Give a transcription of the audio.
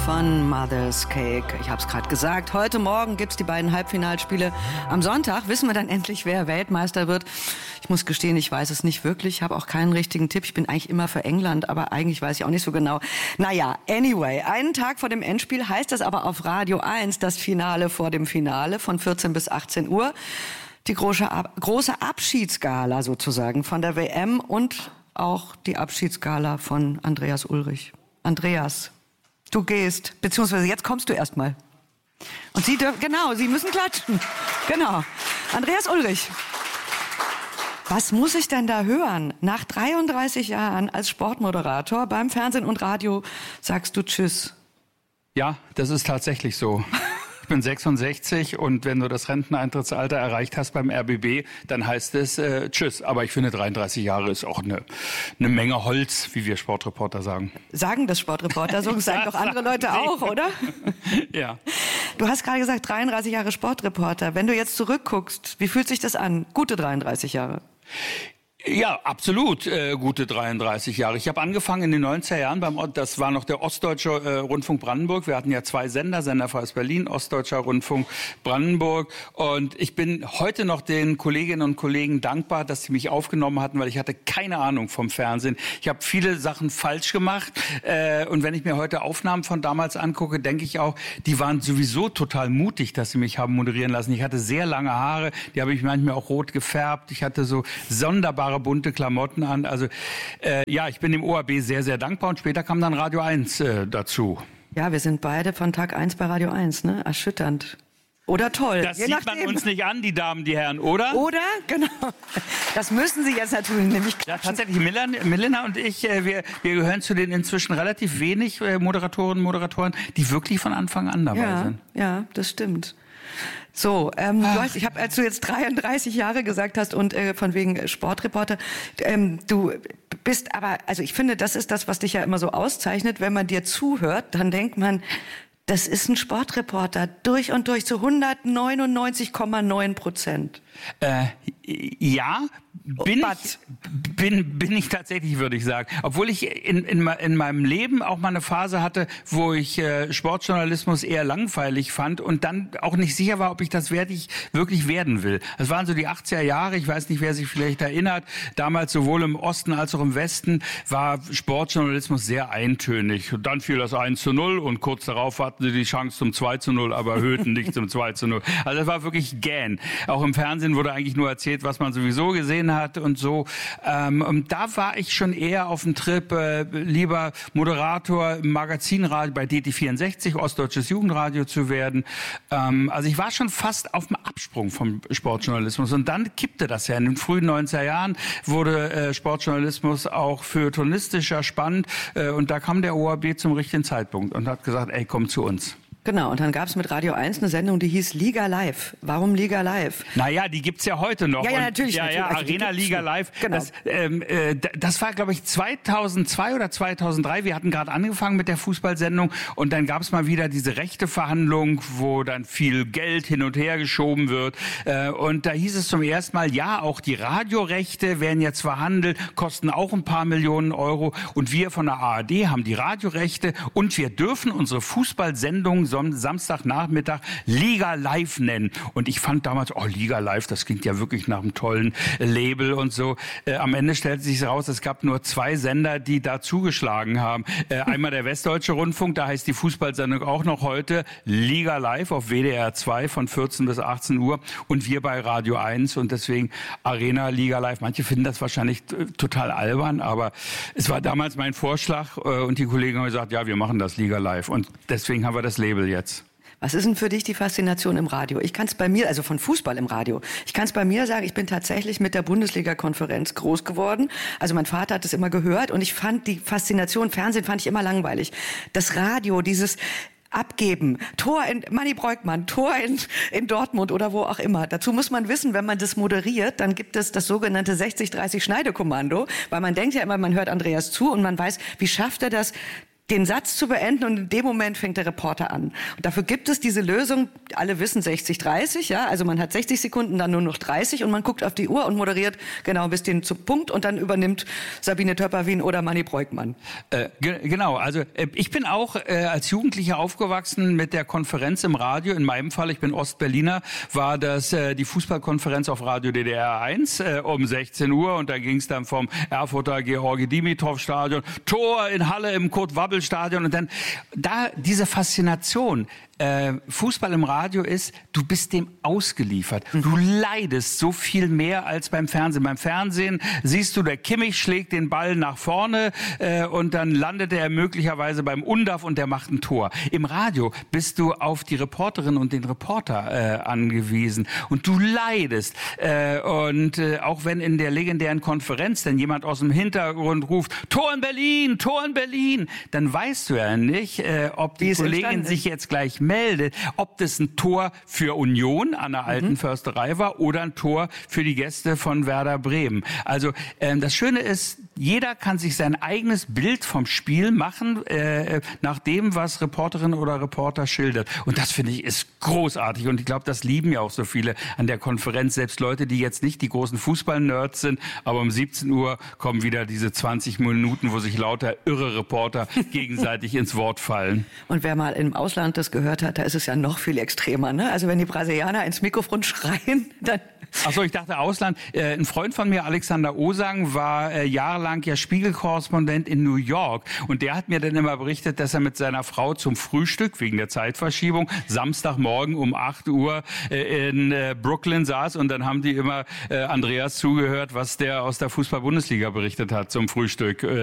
Von Mother's Cake. Ich habe es gerade gesagt. Heute Morgen gibt's die beiden Halbfinalspiele. Am Sonntag wissen wir dann endlich, wer Weltmeister wird. Ich muss gestehen, ich weiß es nicht wirklich. Ich habe auch keinen richtigen Tipp. Ich bin eigentlich immer für England, aber eigentlich weiß ich auch nicht so genau. Naja, anyway. Einen Tag vor dem Endspiel heißt es aber auf Radio 1 das Finale vor dem Finale von 14 bis 18 Uhr. Die große Abschiedsgala sozusagen von der WM und auch die Abschiedsgala von Andreas Ulrich. Andreas, du gehst, beziehungsweise jetzt kommst du erst mal. Und Sie dürfen, genau, Sie müssen klatschen. Genau. Andreas Ulrich, was muss ich denn da hören? Nach 33 Jahren als Sportmoderator beim Fernsehen und Radio sagst du Tschüss. Ja, das ist tatsächlich so. Ich bin 66 und wenn du das Renteneintrittsalter erreicht hast beim RBB, dann heißt es Tschüss. Aber ich finde, 33 Jahre ist auch eine Menge Holz, wie wir Sportreporter sagen. Sagen das Sportreporter so? Sagen doch andere Leute auch, oder? Ja. Du hast gerade gesagt, 33 Jahre Sportreporter. Wenn du jetzt zurückguckst, wie fühlt sich das an? Gute 33 Jahre. Ja, absolut gute 33 Jahre. Ich habe angefangen in den 90er Jahren, das war noch der Ostdeutsche Rundfunk Brandenburg. Wir hatten ja zwei Sender, Senderfreies Berlin, Ostdeutscher Rundfunk Brandenburg. Und ich bin heute noch den Kolleginnen und Kollegen dankbar, dass sie mich aufgenommen hatten, weil ich hatte keine Ahnung vom Fernsehen. Ich habe viele Sachen falsch gemacht. Und wenn ich mir heute Aufnahmen von damals angucke, denke ich auch, die waren sowieso total mutig, dass sie mich haben moderieren lassen. Ich hatte sehr lange Haare, die habe ich manchmal auch rot gefärbt. Ich hatte so sonderbare bunte Klamotten an. Also ja, ich bin dem ORB sehr, sehr dankbar und später kam dann Radio 1 dazu. Ja, wir sind beide von Tag 1 bei Radio 1, ne? Erschütternd. Oder toll. Das sieht man uns nicht an, die Damen, die Herren, oder? Oder? Genau. Das müssen Sie jetzt natürlich nämlich ja, tatsächlich, Milena und ich, wir gehören zu den inzwischen relativ wenig Moderatorinnen und Moderatoren, die wirklich von Anfang an dabei sind. Ja, das stimmt. So, ich habe, als du jetzt 33 Jahre gesagt hast und von wegen Sportreporter, du bist aber, also ich finde, das ist das, was dich ja immer so auszeichnet. Wenn man dir zuhört, dann denkt man, das ist ein Sportreporter durch und durch zu 199,9%. Ja, bin ich tatsächlich, würde ich sagen. Obwohl ich in meinem Leben auch mal eine Phase hatte, wo ich Sportjournalismus eher langweilig fand und dann auch nicht sicher war, ob ich das wirklich werden will. Das waren so die 80er Jahre, ich weiß nicht, wer sich vielleicht erinnert. Damals sowohl im Osten als auch im Westen war Sportjournalismus sehr eintönig. Und dann fiel das 1:0 und kurz darauf hatten sie die Chance zum 2:0, aber erhöhten nicht zum 2:0. Also das war wirklich gähn. Auch im Fernsehen wurde eigentlich nur erzählt, was man sowieso gesehen hat und so. Und da war ich schon eher auf dem Trip, lieber Moderator im Magazinradio bei DT64, Ostdeutsches Jugendradio zu werden. Also ich war schon fast auf dem Absprung vom Sportjournalismus. Und dann kippte das ja. In den frühen 90er Jahren wurde Sportjournalismus auch feuilletonistischer spannend. Und da kam der ORB zum richtigen Zeitpunkt und hat gesagt, ey, komm zu uns. Genau, und dann gab es mit Radio 1 eine Sendung, die hieß Liga Live. Warum Liga Live? Naja, die gibt's ja heute noch. Ja, natürlich. Ja, natürlich. Also Arena Liga Live. Genau. Das war, glaube ich, 2002 oder 2003. Wir hatten gerade angefangen mit der Fußballsendung und dann gab's mal wieder diese Rechteverhandlung, wo dann viel Geld hin und her geschoben wird. Und da hieß es zum ersten Mal, ja, auch die Radiorechte werden jetzt verhandelt, kosten auch ein paar Millionen Euro. Und wir von der ARD haben die Radiorechte und wir dürfen unsere Fußballsendung Samstagnachmittag Liga Live nennen. Und ich fand damals, Liga Live, das klingt ja wirklich nach einem tollen Label und so. Am Ende stellte sich raus, es gab nur 2 Sender, die da zugeschlagen haben. Einmal der Westdeutsche Rundfunk, da heißt die Fußballsendung auch noch heute Liga Live auf WDR 2 von 14 bis 18 Uhr und wir bei Radio 1 und deswegen Arena Liga Live. Manche finden das wahrscheinlich total albern, aber es war damals mein Vorschlag und die Kollegen haben gesagt, ja, wir machen das Liga Live und deswegen haben wir das Label jetzt. Was ist denn für dich die Faszination im Radio? Ich kann es bei mir, also von Fußball im Radio, ich kann es bei mir sagen, ich bin tatsächlich mit der Bundesliga-Konferenz groß geworden. Also mein Vater hat es immer gehört und ich fand die Faszination, Fernsehen fand ich immer langweilig. Das Radio, dieses Abgeben, Tor in Manni Breukmann, Tor in Dortmund oder wo auch immer. Dazu muss man wissen, wenn man das moderiert, dann gibt es das sogenannte 60-30 Schneidekommando, weil man denkt ja immer, man hört Andreas zu und man weiß, wie schafft er das, den Satz zu beenden und in dem Moment fängt der Reporter an. Und dafür gibt es diese Lösung, alle wissen 60-30, ja, also man hat 60 Sekunden, dann nur noch 30 und man guckt auf die Uhr und moderiert genau bis den zum Punkt und dann übernimmt Sabine Töpperwien oder Manni Breukmann. Genau, also ich bin auch als Jugendlicher aufgewachsen mit der Konferenz im Radio. In meinem Fall, ich bin Ostberliner, war das die Fußballkonferenz auf Radio DDR 1 um 16 Uhr und da ging es dann vom Erfurter Georgi-Dimitrov-Stadion, Tor in Halle im Kurt-Wabbel-Stadion und dann da diese Faszination. Fußball im Radio ist, du bist dem ausgeliefert. Du leidest so viel mehr als beim Fernsehen. Beim Fernsehen siehst du, der Kimmich schlägt den Ball nach vorne und dann landet er möglicherweise beim Undaf und der macht ein Tor. Im Radio bist du auf die Reporterin und den Reporter angewiesen und du leidest. Und auch wenn in der legendären Konferenz dann jemand aus dem Hintergrund ruft, Tor in Berlin, Tor in Berlin, dann weißt du ja nicht, ob die Kollegin sich jetzt gleich meldet, ob das ein Tor für Union an der Alten Försterei war oder ein Tor für die Gäste von Werder Bremen. Also das Schöne ist, jeder kann sich sein eigenes Bild vom Spiel machen, nach dem, was Reporterin oder Reporter schildert. Und das finde ich ist großartig. Und ich glaube, das lieben ja auch so viele an der Konferenz. Selbst Leute, die jetzt nicht die großen Fußball-Nerds sind, aber um 17 Uhr kommen wieder diese 20 Minuten, wo sich lauter irre Reporter gegenseitig ins Wort fallen. Und wer mal im Ausland das gehört hat, da ist es ja noch viel extremer, ne? Also wenn die Brasilianer ins Mikrofon schreien, dann... Achso, ich dachte Ausland. Ein Freund von mir, Alexander Osang, war jahrelang ja Spiegelkorrespondent in New York. Und der hat mir dann immer berichtet, dass er mit seiner Frau zum Frühstück, wegen der Zeitverschiebung, Samstagmorgen um 8 Uhr in Brooklyn saß. Und dann haben die immer Andreas zugehört, was der aus der Fußball-Bundesliga berichtet hat zum Frühstück.